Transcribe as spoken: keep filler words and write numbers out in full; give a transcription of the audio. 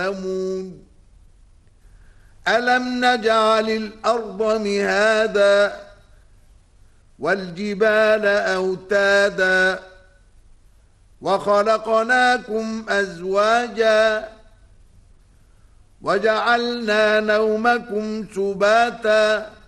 يعلمون ألم نجعل الأرض مهادا والجبال أوتادا وخلقناكم أزواجا وجعلنا نومكم سباتا